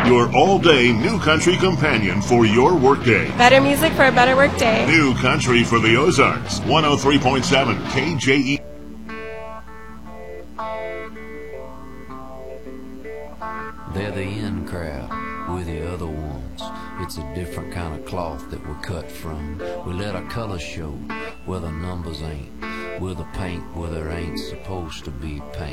Your all-day new country companion for your workday. Better music for a better workday. New country for the Ozarks. 103.7 KJE. They're the in crowd, we're the other ones. It's a different kind of cloth that we're cut from. We let our colors show where the numbers ain't. We're the paint where there ain't supposed to be paint.